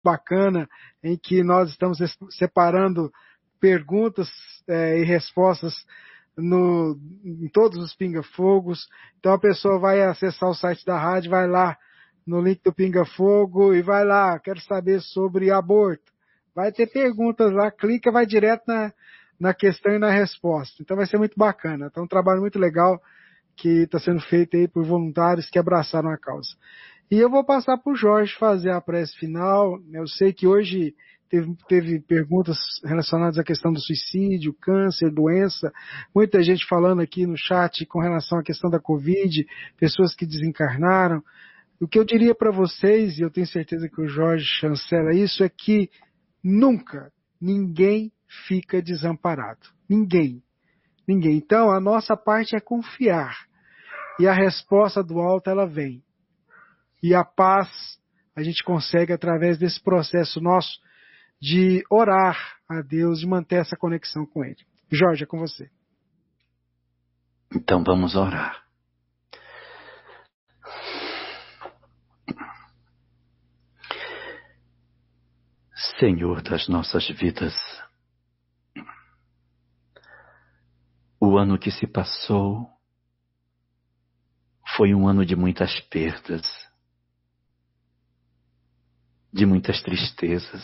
bacana, em que nós estamos separando perguntas e respostas em todos os pinga-fogos. Então a pessoa vai acessar o site da rádio, vai lá no link do pinga-fogo e vai lá, quero saber sobre aborto. Vai ter perguntas lá, clica, vai direto na questão e na resposta. Então vai ser muito bacana. Então um trabalho muito legal que está sendo feito aí por voluntários que abraçaram a causa. E eu vou passar para o Jorge fazer a prece final. Eu sei que hoje teve perguntas relacionadas à questão do suicídio, câncer, doença, muita gente falando aqui no chat com relação à questão da Covid, pessoas que desencarnaram. O que eu diria para vocês, e eu tenho certeza que o Jorge chancela isso, é que nunca ninguém fica desamparado. Ninguém. Então, a nossa parte é confiar. E a resposta do alto, ela vem. E a paz a gente consegue através desse processo nosso de orar a Deus, de manter essa conexão com Ele. Jorge, é com você. Então vamos orar. Senhor das nossas vidas, o ano que se passou foi um ano de muitas perdas, de muitas tristezas,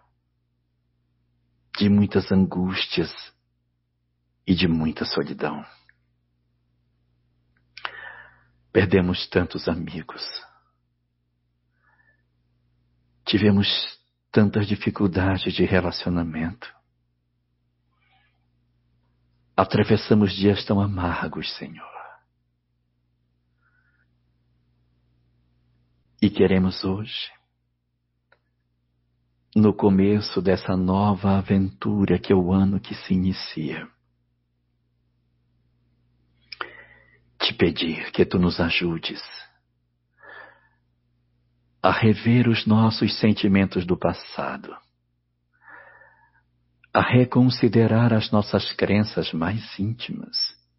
de muitas angústias e de muita solidão. Perdemos tantos amigos. Tivemos tantas dificuldades de relacionamento. Atravessamos dias tão amargos, Senhor. E queremos hoje, no começo dessa nova aventura que é o ano que se inicia, te pedir que tu nos ajudes a rever os nossos sentimentos do passado, a reconsiderar as nossas crenças mais íntimas,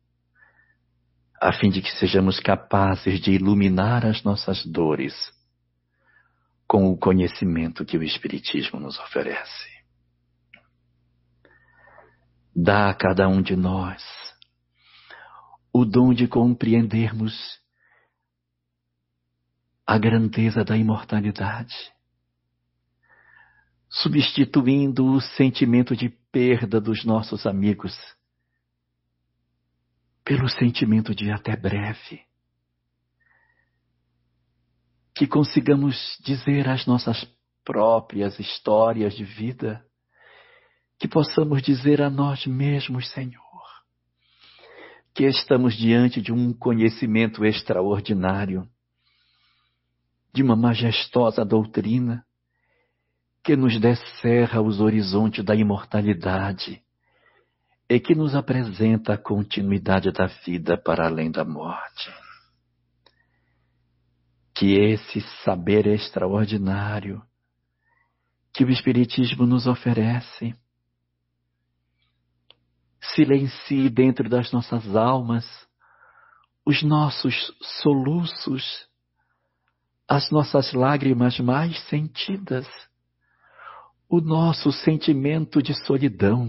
a fim de que sejamos capazes de iluminar as nossas dores com o conhecimento que o Espiritismo nos oferece. Dá a cada um de nós o dom de compreendermos a grandeza da imortalidade, substituindo o sentimento de perda dos nossos amigos pelo sentimento de até breve. Que consigamos dizer as nossas próprias histórias de vida, que possamos dizer a nós mesmos, Senhor, que estamos diante de um conhecimento extraordinário, de uma majestosa doutrina que nos descerra os horizontes da imortalidade e que nos apresenta a continuidade da vida para além da morte. Que esse saber extraordinário que o Espiritismo nos oferece silencie dentro das nossas almas os nossos soluços, as nossas lágrimas mais sentidas, o nosso sentimento de solidão,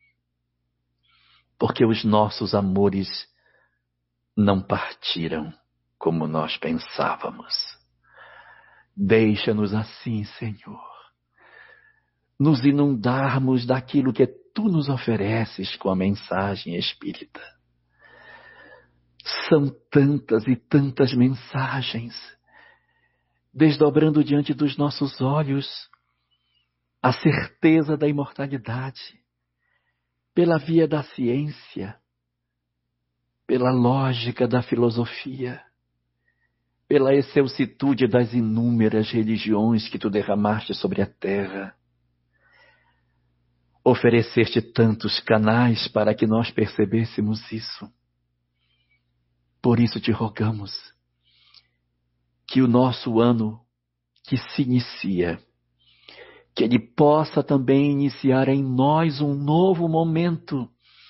porque os nossos amores não partiram como nós pensávamos. Deixa-nos assim, Senhor, nos inundarmos daquilo que Tu nos ofereces com a mensagem espírita. São tantas e tantas mensagens, desdobrando diante dos nossos olhos a certeza da imortalidade, pela via da ciência, pela lógica da filosofia, pela excelsitude das inúmeras religiões que Tu derramaste sobre a terra. Ofereceste tantos canais para que nós percebêssemos isso. Por isso te rogamos que o nosso ano que se inicia, que ele possa também iniciar em nós um novo momento,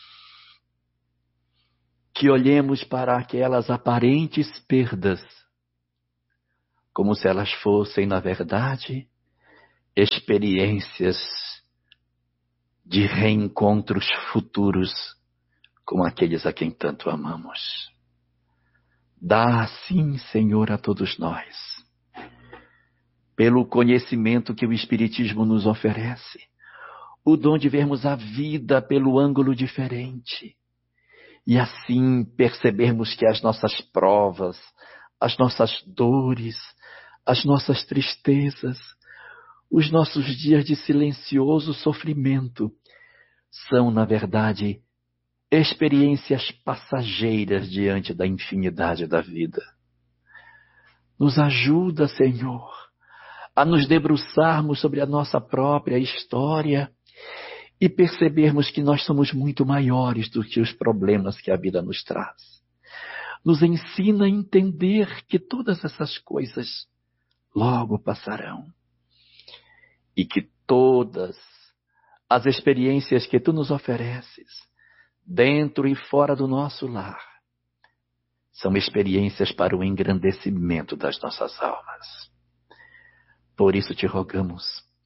que olhemos para aquelas aparentes perdas como se elas fossem, na verdade, experiências de reencontros futuros com aqueles a quem tanto amamos. Dá assim, Senhor, a todos nós, pelo conhecimento que o Espiritismo nos oferece, o dom de vermos a vida pelo ângulo diferente e assim percebermos que as nossas provas, as nossas dores, as nossas tristezas, os nossos dias de silencioso sofrimento são, na verdade, experiências passageiras diante da infinidade da vida. Nos ajuda, Senhor, a nos debruçarmos sobre a nossa própria história e percebermos que nós somos muito maiores do que os problemas que a vida nos traz. Nos ensina a entender que todas essas coisas logo passarão e que todas as experiências que tu nos ofereces, dentro e fora do nosso lar, são experiências para o engrandecimento das nossas almas. Por isso te rogamos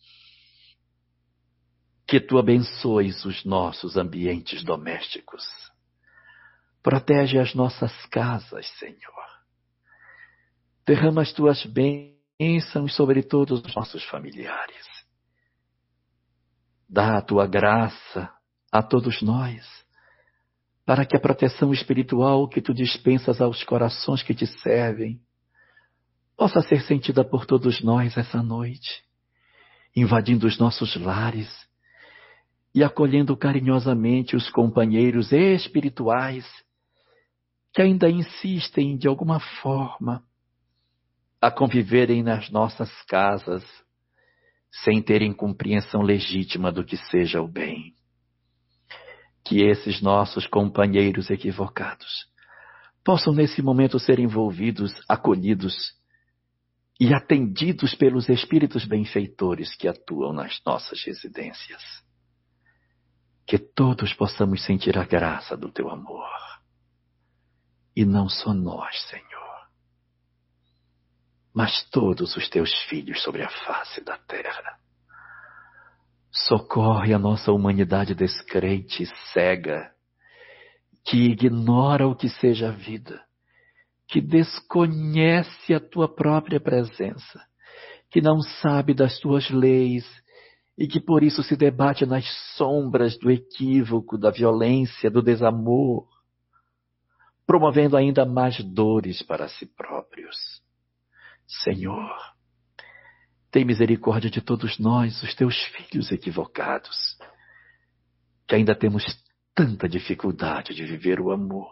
que tu abençoes os nossos ambientes domésticos. Protege as nossas casas, Senhor. Derrama as tuas bênçãos sobre todos os nossos familiares. Dá a tua graça a todos nós, para que a proteção espiritual que tu dispensas aos corações que te servem possa ser sentida por todos nós essa noite, invadindo os nossos lares e acolhendo carinhosamente os companheiros espirituais que ainda insistem de alguma forma a conviverem nas nossas casas sem terem compreensão legítima do que seja o bem. Que esses nossos companheiros equivocados possam nesse momento ser envolvidos, acolhidos e atendidos pelos espíritos benfeitores que atuam nas nossas residências. Que todos possamos sentir a graça do teu amor. E não só nós, Senhor, mas todos os teus filhos sobre a face da terra. Socorre a nossa humanidade descrente e cega, que ignora o que seja a vida, que desconhece a tua própria presença, que não sabe das tuas leis e que por isso se debate nas sombras do equívoco, da violência, do desamor, promovendo ainda mais dores para si próprios. Senhor, tem misericórdia de todos nós, os teus filhos equivocados, que ainda temos tanta dificuldade de viver o amor.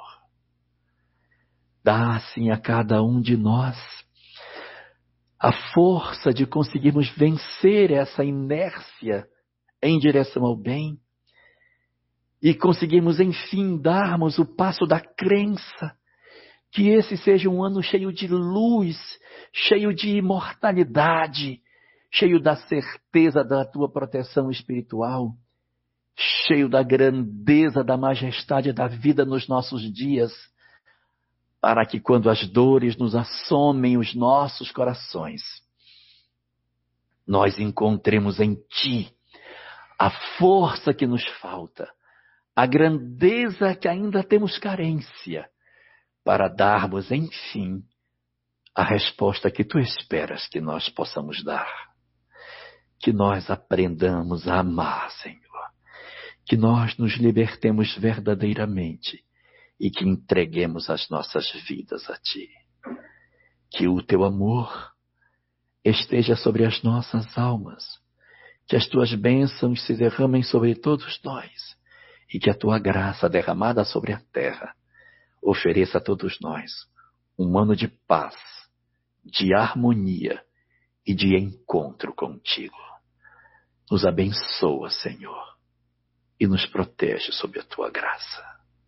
Dá assim a cada um de nós a força de conseguirmos vencer essa inércia em direção ao bem e conseguirmos, enfim, darmos o passo da crença, que esse seja um ano cheio de luz, cheio de imortalidade, cheio da certeza da tua proteção espiritual, cheio da grandeza, da majestade da vida nos nossos dias, para que quando as dores nos assomem os nossos corações, nós encontremos em ti a força que nos falta, a grandeza que ainda temos carência, para darmos, enfim, a resposta que tu esperas que nós possamos dar. Que nós aprendamos a amar, Senhor. Que nós nos libertemos verdadeiramente e que entreguemos as nossas vidas a ti. Que o teu amor esteja sobre as nossas almas. Que as tuas bênçãos se derramem sobre todos nós. E que a tua graça derramada sobre a terra ofereça a todos nós um ano de paz, de harmonia e de encontro contigo. Nos abençoa, Senhor, e nos protege sob a tua graça.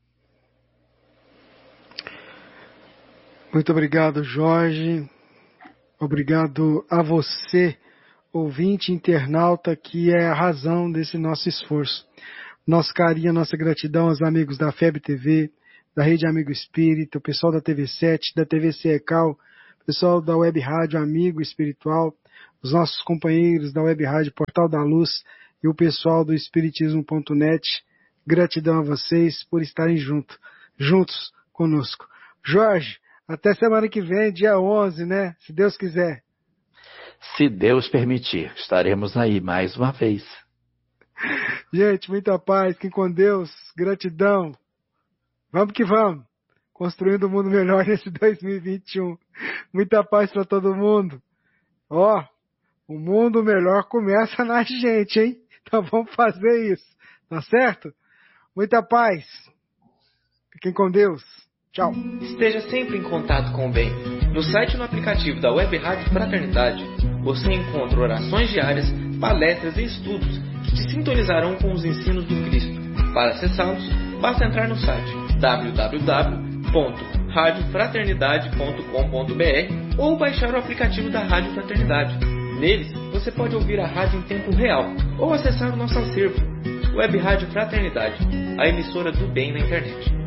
Muito obrigado, Jorge. Obrigado a você, ouvinte internauta, que é a razão desse nosso esforço. Nosso carinho, nossa gratidão aos amigos da FEB TV, da Rede Amigo Espírita, o pessoal da TV7, da TV Secal, o pessoal da Web Rádio Amigo Espiritual, os nossos companheiros da Web Rádio Portal da Luz e o pessoal do Espiritismo.net. Gratidão a vocês por estarem juntos conosco. Jorge, até semana que vem, dia 11, né? Se Deus quiser. Se Deus permitir, estaremos aí mais uma vez. Gente, muita paz, fiquem com Deus, gratidão. Vamos que vamos, construindo um mundo melhor nesse 2021. Muita paz para todo mundo. O mundo melhor começa na gente, hein? Então vamos fazer isso, tá certo? Muita paz. Fiquem com Deus. Tchau. Esteja sempre em contato com o bem. No site e no aplicativo da Web Rádio Fraternidade, você encontra orações diárias, palestras e estudos que te sintonizarão com os ensinos do Cristo. Para acessá-los, basta entrar no site www.radiofraternidade.com.br ou baixar o aplicativo da Rádio Fraternidade. Neles, você pode ouvir a rádio em tempo real ou acessar o nosso acervo. Web Rádio Fraternidade, a emissora do bem na internet.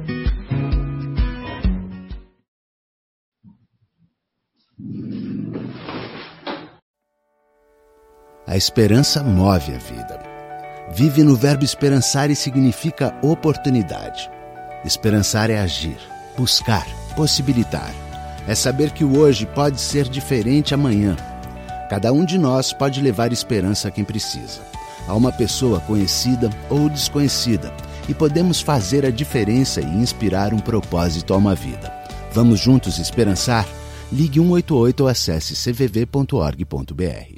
A esperança move a vida. Vive no verbo esperançar e significa oportunidade. Esperançar é agir, buscar, possibilitar. É saber que o hoje pode ser diferente amanhã. Cada um de nós pode levar esperança a quem precisa, a uma pessoa conhecida ou desconhecida, e podemos fazer a diferença e inspirar um propósito a uma vida. Vamos juntos esperançar? Ligue 188 ou acesse cvv.org.br.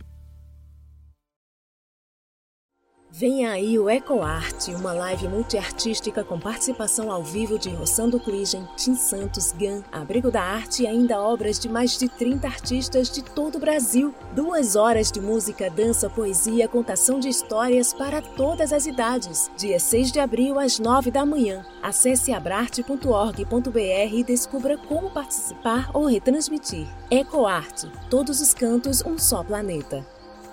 Venha aí o EcoArte, uma live multiartística com participação ao vivo de Rossando Cligem, Tim Santos, GAN, Abrigo da Arte e ainda obras de mais de 30 artistas de todo o Brasil. 2 horas de música, dança, poesia, contação de histórias para todas as idades. Dia 6 de abril, às 9 da manhã. Acesse abrarte.org.br e descubra como participar ou retransmitir. EcoArte, todos os cantos, um só planeta.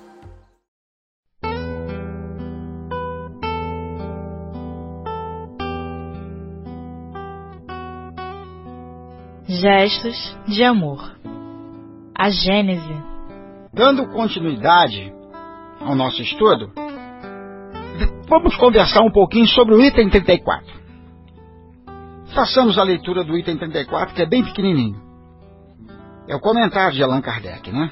Gestos de amor. A Gênese. Dando continuidade ao nosso estudo, vamos conversar um pouquinho sobre o item 34. Façamos a leitura do item 34, que é bem pequenininho. É o comentário de Allan Kardec, né?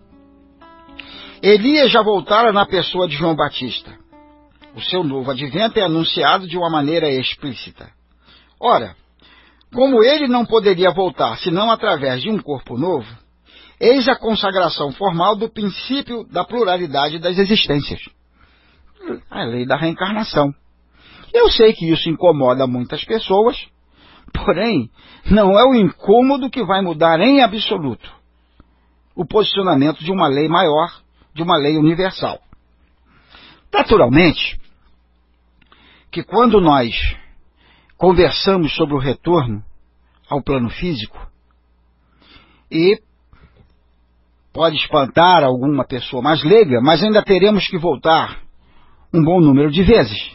Elias já voltara na pessoa de João Batista. O seu novo advento é anunciado de uma maneira explícita. Ora, como ele não poderia voltar senão através de um corpo novo, eis a consagração formal do princípio da pluralidade das existências. A lei da reencarnação. Eu sei que isso incomoda muitas pessoas, porém, não é o incômodo que vai mudar em absoluto o posicionamento de uma lei maior, de uma lei universal. Naturalmente, que quando nós conversamos sobre o retorno ao plano físico, e pode espantar alguma pessoa mais leiga, mas ainda teremos que voltar um bom número de vezes.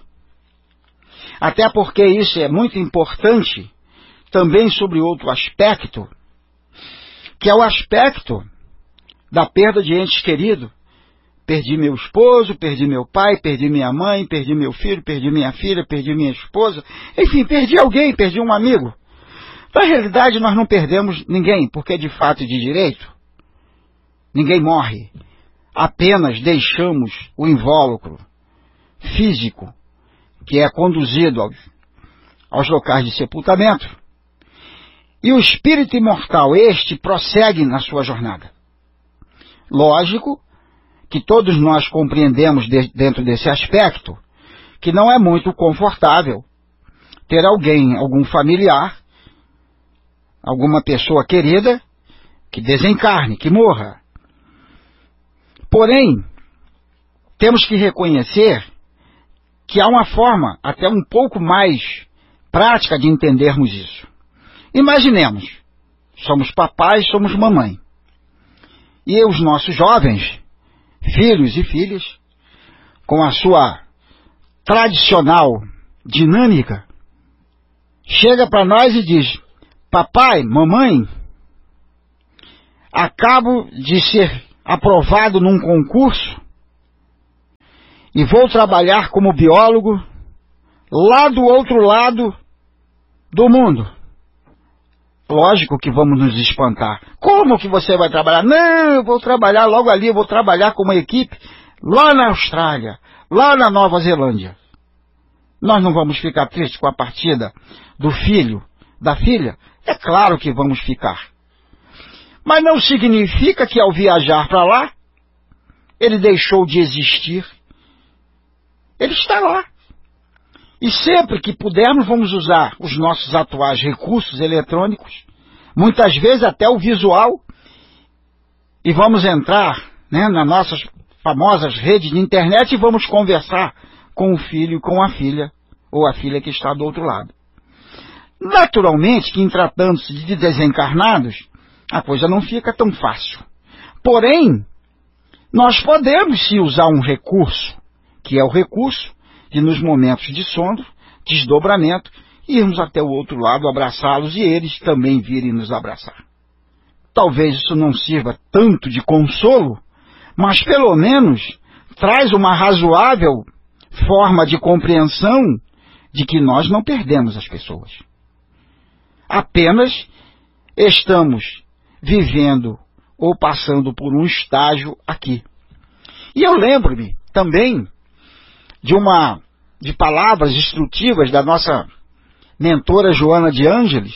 Até porque isso é muito importante também sobre outro aspecto, que é o aspecto da perda de entes queridos. Perdi meu esposo, perdi meu pai, perdi minha mãe, perdi meu filho, perdi minha filha, perdi minha esposa. Enfim, perdi alguém, perdi um amigo. Na realidade, nós não perdemos ninguém, porque de fato e de direito, ninguém morre. Apenas deixamos o invólucro físico, que é conduzido aos locais de sepultamento. E o espírito imortal, este, prossegue na sua jornada. Lógico que todos nós compreendemos dentro desse aspecto que não é muito confortável ter alguém, algum familiar, alguma pessoa querida que desencarne, que morra. Porém, temos que reconhecer que há uma forma até um pouco mais prática de entendermos isso. Imaginemos, somos papais, somos mamãe. E os nossos jovens, filhos e filhas, com a sua tradicional dinâmica, chega para nós e diz: papai, mamãe, acabo de ser aprovado num concurso e vou trabalhar como biólogo lá do outro lado do mundo. Lógico que vamos nos espantar. Como que você vai trabalhar? Não, eu vou trabalhar logo ali, eu vou trabalhar com uma equipe lá na Austrália, lá na Nova Zelândia. Nós não vamos ficar tristes com a partida do filho, da filha? É claro que vamos ficar. Mas não significa que ao viajar para lá, ele deixou de existir. Ele está lá. E sempre que pudermos, vamos usar os nossos atuais recursos eletrônicos, muitas vezes até o visual, e vamos entrar, né, nas nossas famosas redes de internet e vamos conversar com o filho, com a filha, ou a filha que está do outro lado. Naturalmente que em tratando-se de desencarnados, a coisa não fica tão fácil. Porém, nós podemos sim usar um recurso, que é o recurso de nos momentos de sono, desdobramento, irmos até o outro lado, abraçá-los e eles também virem nos abraçar. Talvez isso não sirva tanto de consolo, mas pelo menos traz uma razoável forma de compreensão de que nós não perdemos as pessoas. Apenas estamos vivendo ou passando por um estágio aqui. E eu lembro-me também de palavras instrutivas da nossa mentora Joana de Ângeles,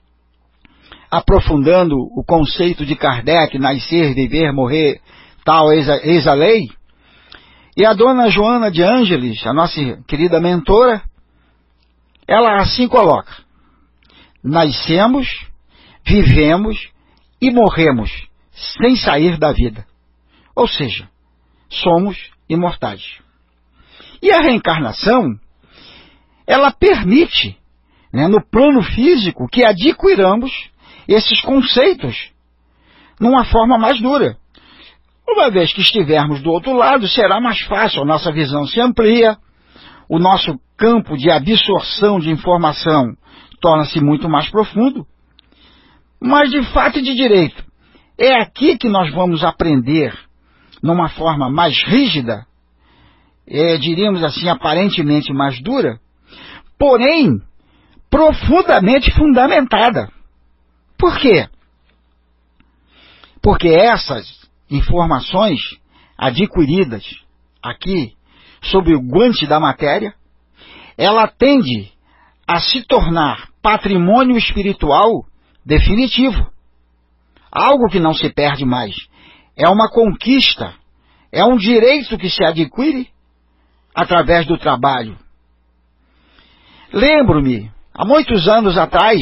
aprofundando o conceito de Kardec, nascer, viver, morrer, tal, eis a lei. E a dona Joana de Ângeles, a nossa querida mentora, ela assim coloca: nascemos, vivemos e morremos sem sair da vida. Ou seja, somos imortais. E a reencarnação, ela permite, né, no plano físico, que adquiramos esses conceitos numa forma mais dura. Uma vez que estivermos do outro lado, será mais fácil, a nossa visão se amplia, o nosso campo de absorção de informação torna-se muito mais profundo. Mas de fato e de direito, é aqui que nós vamos aprender, numa forma mais rígida, diríamos assim, aparentemente mais dura, porém, profundamente fundamentada. Por quê? Porque essas informações adquiridas aqui, sob o guante da matéria, ela tende a se tornar patrimônio espiritual definitivo. Algo que não se perde mais. É uma conquista, é um direito que se adquire através do trabalho. Lembro-me, há muitos anos atrás,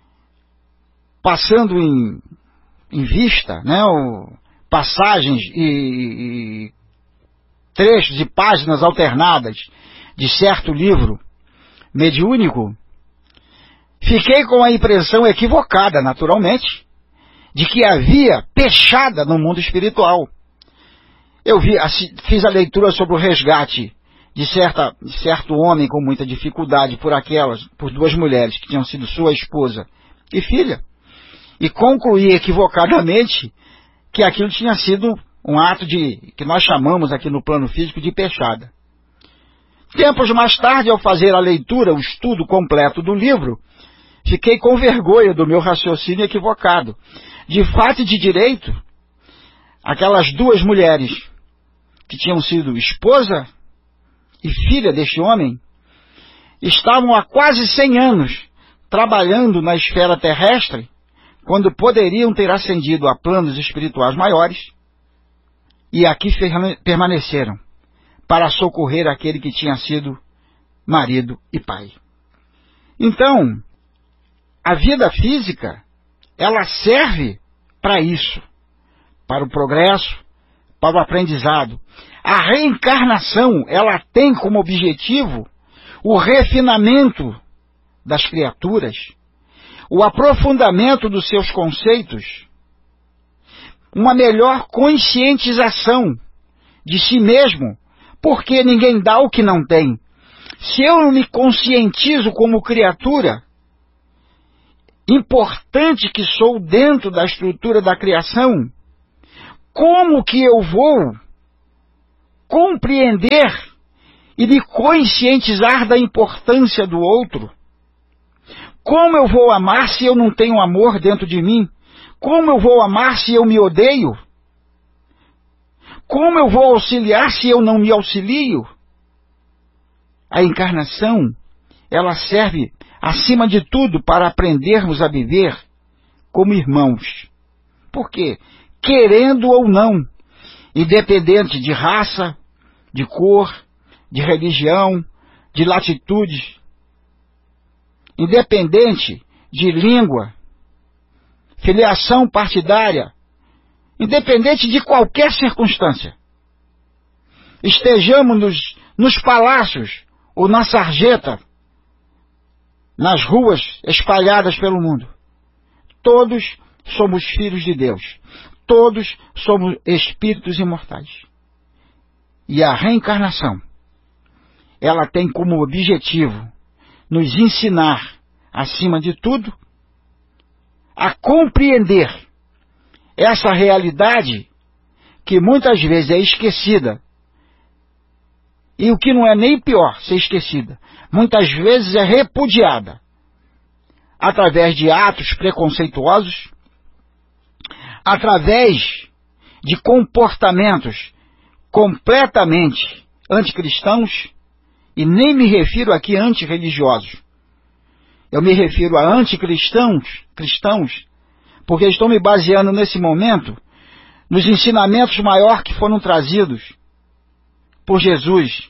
passando em vista, né, passagens e trechos e páginas alternadas de certo livro mediúnico, fiquei com a impressão equivocada, naturalmente, de que havia pechada no mundo espiritual. Eu fiz a leitura sobre o resgate de certo homem com muita dificuldade por duas mulheres que tinham sido sua esposa e filha, e concluí equivocadamente que aquilo tinha sido um ato que nós chamamos aqui no plano físico de pechada. Tempos mais tarde, ao fazer a leitura, o estudo completo do livro, fiquei com vergonha do meu raciocínio equivocado. De fato e de direito, aquelas duas mulheres que tinham sido esposa e filha deste homem, estavam há quase 100 anos trabalhando na esfera terrestre, quando poderiam ter ascendido a planos espirituais maiores, e aqui permaneceram para socorrer aquele que tinha sido marido e pai. Então, a vida física, ela serve para isso, para o progresso, para o aprendizado. A reencarnação, ela tem como objetivo o refinamento das criaturas, o aprofundamento dos seus conceitos, uma melhor conscientização de si mesmo, porque ninguém dá o que não tem. Se eu não me conscientizo como criatura, importante que sou dentro da estrutura da criação, como que eu vou compreender e me conscientizar da importância do outro? Como eu vou amar se eu não tenho amor dentro de mim? Como eu vou amar se eu me odeio? Como eu vou auxiliar se eu não me auxilio? A encarnação, ela serve, acima de tudo, para aprendermos a viver como irmãos. Por quê? Querendo ou não, independente de raça, de cor, de religião, de latitude, independente de língua, filiação partidária, independente de qualquer circunstância. Estejamos nos palácios ou na sarjeta, nas ruas espalhadas pelo mundo. Todos somos filhos de Deus. Todos somos espíritos imortais. E a reencarnação, ela tem como objetivo nos ensinar, acima de tudo, a compreender essa realidade que muitas vezes é esquecida. E o que não é nem pior ser esquecida, muitas vezes é repudiada através de atos preconceituosos, através de comportamentos completamente anticristãos, e nem me refiro aqui a antirreligiosos. Eu me refiro a anticristãos, porque estou me baseando nesse momento nos ensinamentos maiores que foram trazidos por Jesus,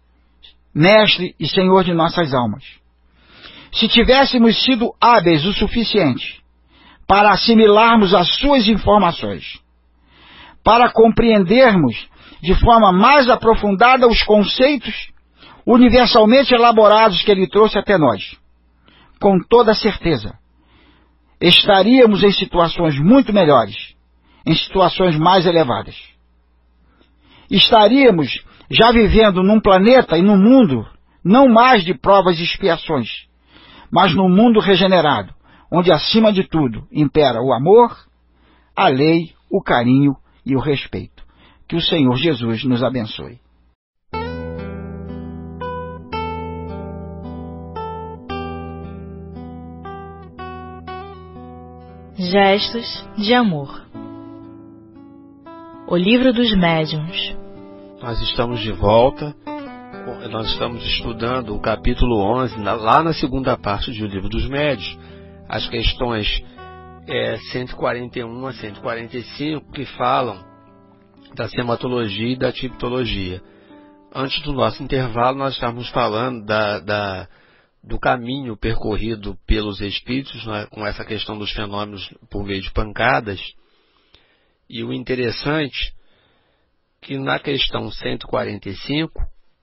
Mestre e Senhor de nossas almas. Se tivéssemos sido hábeis o suficiente para assimilarmos as suas informações, para compreendermos de forma mais aprofundada os conceitos universalmente elaborados que ele trouxe até nós, com toda certeza, estaríamos em situações muito melhores, em situações mais elevadas. Estaríamos já vivendo num planeta e num mundo não mais de provas e expiações, mas num mundo regenerado, onde acima de tudo impera o amor, a lei, o carinho e o respeito. Que o Senhor Jesus nos abençoe. Gestos de amor. O Livro dos Médiuns. Nós estamos de volta. Nós estamos estudando o capítulo 11, lá na segunda parte do Livro dos Médiuns, as questões 141 a 145, que falam da sematologia e da tipologia. Antes do nosso intervalo, nós estávamos falando do caminho percorrido pelos espíritos, né, com essa questão dos fenômenos por meio de pancadas. E o interessante que na questão 145,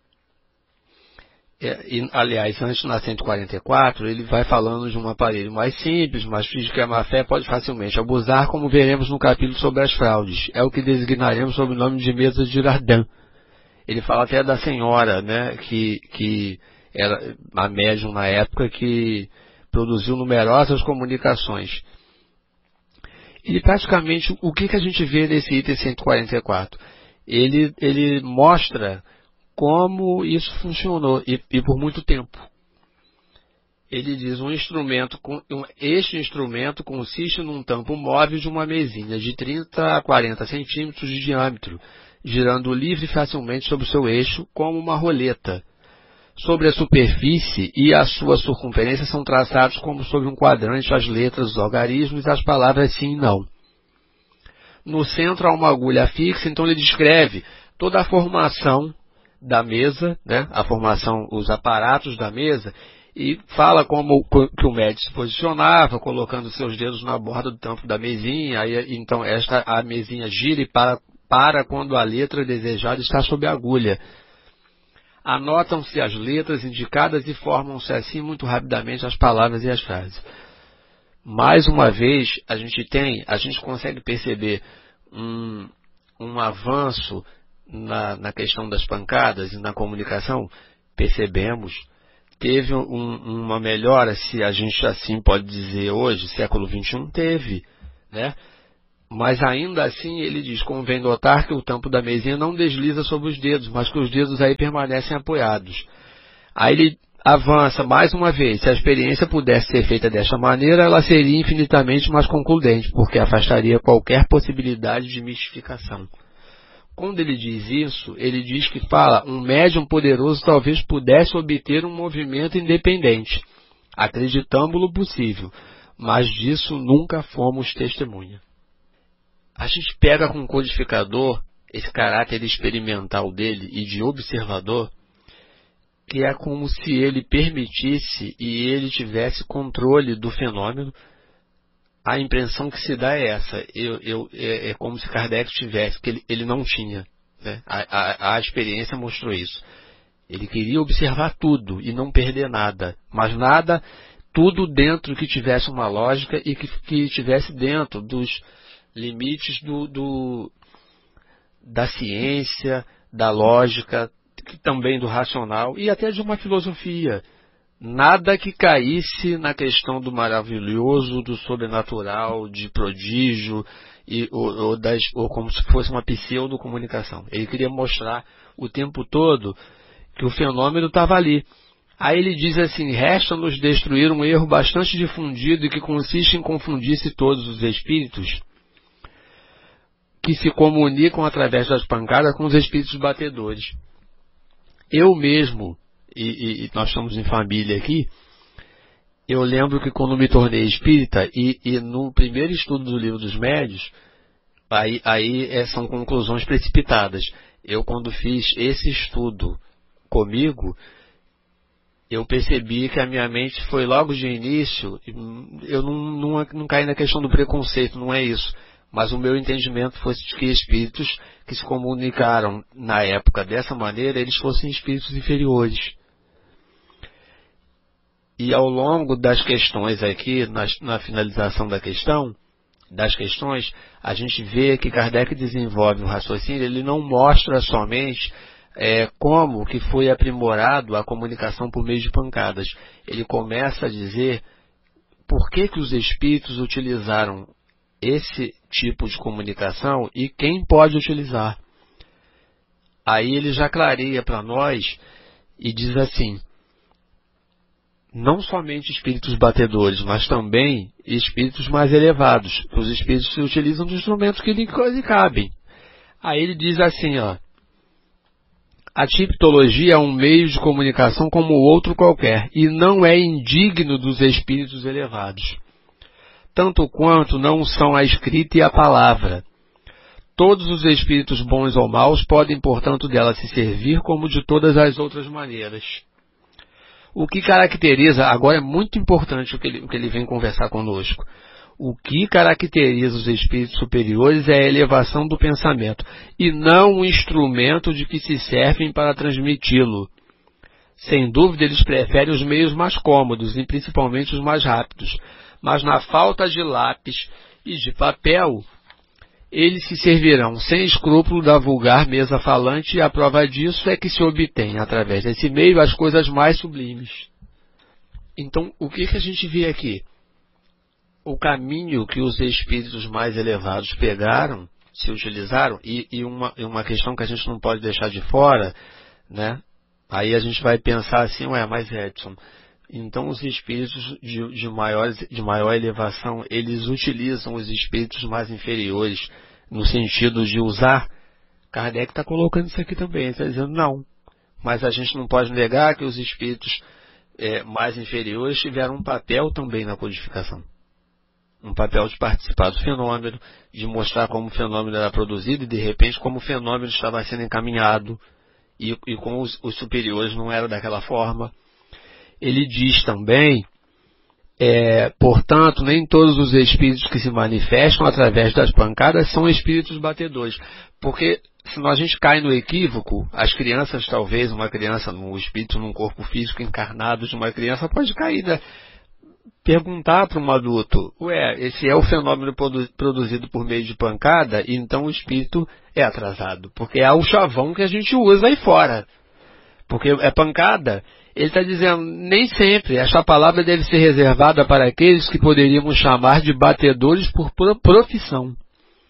aliás, antes na 144, ele vai falando de um aparelho mais simples, mas finge que a má fé pode facilmente abusar, como veremos no capítulo sobre as fraudes. É o que designaremos sob o nome de mesa de Girardin. Ele fala até da senhora, né, que era a médium na época, que produziu numerosas comunicações. E praticamente o que a gente vê nesse item 144? Ele mostra como isso funcionou e por muito tempo. Ele diz: este instrumento consiste num tampo móvel de uma mesinha de 30 a 40 centímetros de diâmetro, girando livre e facilmente sobre o seu eixo como uma roleta. Sobre a superfície e a sua circunferência são traçados como sobre um quadrante as letras, os algarismos e as palavras sim e não. No centro há uma agulha fixa, então ele descreve toda a formação da mesa, né, a formação, os aparatos da mesa, e fala como que o médium se posicionava, colocando seus dedos na borda do tampo da mesinha, aí, então a mesinha gira e para quando a letra desejada está sob a agulha. Anotam-se as letras indicadas e formam-se assim muito rapidamente as palavras e as frases. Mais uma vez, a gente consegue perceber um avanço na questão das pancadas e na comunicação. Percebemos, teve uma melhora, se a gente assim pode dizer hoje, século XXI teve, né? Mas ainda assim ele diz, convém notar que o tampo da mesinha não desliza sobre os dedos, mas que os dedos aí permanecem apoiados. Aí ele avança mais uma vez, se a experiência pudesse ser feita desta maneira, ela seria infinitamente mais concludente, porque afastaria qualquer possibilidade de mistificação. Quando ele diz isso, ele diz que um médium poderoso talvez pudesse obter um movimento independente, acreditando-lo possível, mas disso nunca fomos testemunha. A gente pega com o codificador esse caráter experimental dele e de observador, que é como se ele permitisse e ele tivesse controle do fenômeno. A impressão que se dá é essa, é como se Kardec tivesse, que ele não tinha, né? A experiência mostrou isso. Ele queria observar tudo e não perder nada, mas nada, tudo dentro que tivesse uma lógica e que estivesse dentro dos limites da ciência, da lógica, também do racional e até de uma filosofia. Nada que caísse na questão do maravilhoso, do sobrenatural, de prodígio, ou como se fosse uma pseudo-comunicação. Ele queria mostrar o tempo todo que o fenômeno estava ali. Aí ele diz assim, resta-nos destruir um erro bastante difundido e que consiste em confundir-se todos os espíritos que se comunicam através das pancadas com os espíritos batedores. Eu mesmo, e nós estamos em família aqui, eu lembro que quando me tornei espírita, e no primeiro estudo do Livro dos Médiuns, aí são conclusões precipitadas. Eu, quando fiz esse estudo comigo, eu percebi que a minha mente foi logo de início, eu não caí na questão do preconceito, não é isso. Mas o meu entendimento foi de que espíritos que se comunicaram na época dessa maneira, eles fossem espíritos inferiores. E ao longo das questões aqui, na finalização das questões, a gente vê que Kardec desenvolve o raciocínio, ele não mostra somente como que foi aprimorado a comunicação por meio de pancadas. Ele começa a dizer por que os espíritos utilizaram esse tipo de comunicação e quem pode utilizar. Aí ele já clareia para nós e diz assim, não somente espíritos batedores, mas também espíritos mais elevados. Os espíritos se utilizam de instrumentos que lhe cabem. Aí ele diz assim, a tipologia é um meio de comunicação como outro qualquer, e não é indigno dos espíritos elevados, tanto quanto não são a escrita e a palavra. Todos os espíritos bons ou maus podem, portanto, dela se servir como de todas as outras maneiras. O que caracteriza, agora é muito importante o que ele vem conversar conosco, o que caracteriza os espíritos superiores é a elevação do pensamento, e não o instrumento de que se servem para transmiti-lo. Sem dúvida, eles preferem os meios mais cômodos, e principalmente os mais rápidos, mas na falta de lápis e de papel, eles se servirão sem escrúpulo da vulgar mesa falante, e a prova disso é que se obtém, através desse meio, as coisas mais sublimes. Então, o que a gente vê aqui? O caminho que os espíritos mais elevados pegaram, se utilizaram, e uma questão que a gente não pode deixar de fora, né? Aí a gente vai pensar assim, mas Edson, então os espíritos de maior elevação, eles utilizam os espíritos mais inferiores no sentido de usar? Kardec está colocando isso aqui também, ele está dizendo não. Mas a gente não pode negar que os espíritos mais inferiores tiveram um papel também na codificação. Um papel de participar do fenômeno, de mostrar como o fenômeno era produzido e de repente como o fenômeno estava sendo encaminhado e como os superiores não eram daquela forma. Ele diz também, portanto, nem todos os espíritos que se manifestam através das pancadas são espíritos batedores. Porque senão a gente cai no equívoco, as crianças, talvez, uma criança, um espírito num corpo físico encarnado de uma criança pode cair, né? Perguntar para um adulto, esse é o fenômeno produzido por meio de pancada, e então o espírito é atrasado, porque é o chavão que a gente usa aí fora. Porque é pancada. Ele está dizendo, nem sempre, esta palavra deve ser reservada para aqueles que poderíamos chamar de batedores por profissão.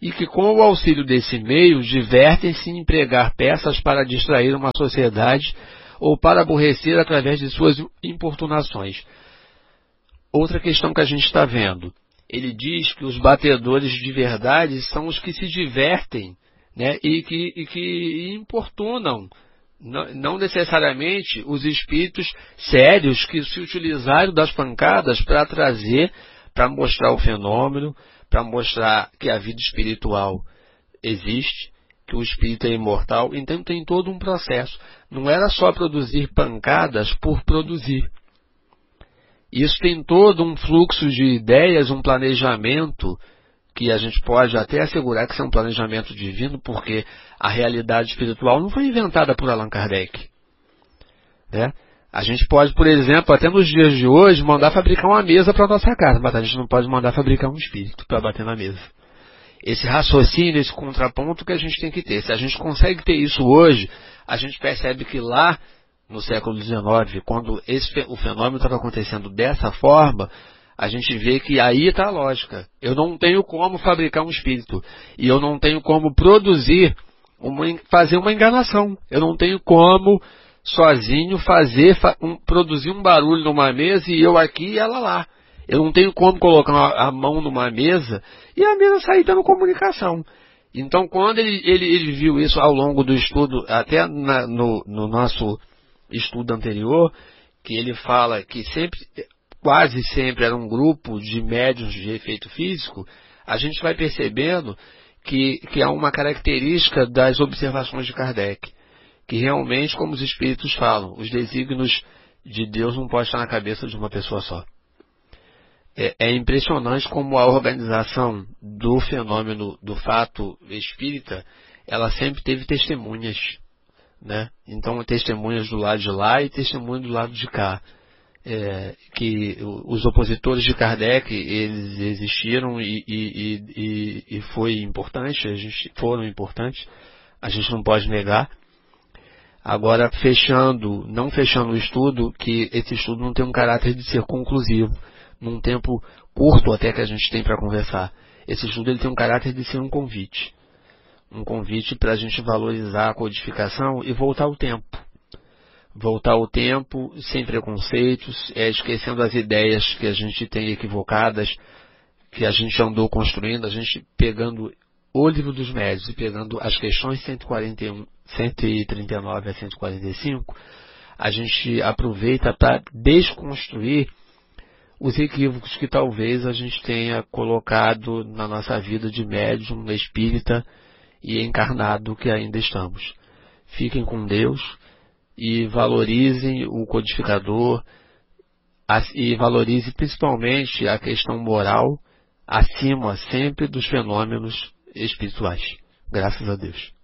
e que com o auxílio desse meio divertem-se em empregar peças para distrair uma sociedade ou para aborrecer através de suas importunações. Outra questão que a gente está vendo, ele diz que os batedores de verdade são os que se divertem, né, e que importunam, não necessariamente os espíritos sérios que se utilizaram das pancadas para trazer, para mostrar o fenômeno, para mostrar que a vida espiritual existe, que o espírito é imortal. Então tem todo um processo. Não era só produzir pancadas por produzir. Isso tem todo um fluxo de ideias, um planejamento, que a gente pode até assegurar que isso é um planejamento divino, porque a realidade espiritual não foi inventada por Allan Kardec, né? A gente pode, por exemplo, até nos dias de hoje, mandar fabricar uma mesa para a nossa casa, mas a gente não pode mandar fabricar um espírito para bater na mesa. Esse raciocínio, esse contraponto que a gente tem que ter. Se a gente consegue ter isso hoje, a gente percebe que lá no século XIX, quando o fenômeno estava acontecendo dessa forma, a gente vê que aí está a lógica. Eu não tenho como fabricar um espírito. E eu não tenho como produzir, fazer uma enganação. Eu não tenho como, sozinho, produzir um barulho numa mesa e eu aqui e ela lá. Eu não tenho como colocar a mão numa mesa e a mesa sair dando comunicação. Então, quando ele viu isso ao longo do estudo, até no nosso estudo anterior, que ele fala que quase sempre era um grupo de médiuns de efeito físico, a gente vai percebendo que há uma característica das observações de Kardec, que realmente, como os espíritos falam, os desígnios de Deus não podem estar na cabeça de uma pessoa só. É impressionante como a organização do fenômeno do fato espírita, ela sempre teve testemunhas, né? Então, testemunhas do lado de lá e testemunhas do lado de cá. Que os opositores de Kardec, eles existiram e foi importante, foram importantes, a gente não pode negar. Agora, não fechando o estudo, que esse estudo não tem um caráter de ser conclusivo, num tempo curto até que a gente tem para conversar. Esse estudo ele tem um caráter de ser um convite para a gente valorizar a codificação e voltar ao tempo. Voltar ao tempo sem preconceitos, esquecendo as ideias que a gente tem equivocadas, que a gente andou construindo, a gente pegando o Livro dos Médiuns e pegando as questões 139 a 145, a gente aproveita para desconstruir os equívocos que talvez a gente tenha colocado na nossa vida de médium, espírita e encarnado que ainda estamos. Fiquem com Deus e valorizem o codificador e valorizem principalmente a questão moral acima sempre dos fenômenos espirituais. Graças a Deus.